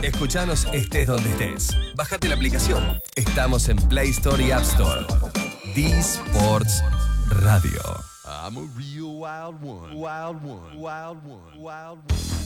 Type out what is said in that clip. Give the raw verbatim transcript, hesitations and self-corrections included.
Escuchanos estés donde estés. Bájate la aplicación. Estamos en Play Store y App Store. D-Sports Radio. I'm a real wild one. Wild one. Wild one. Wild one.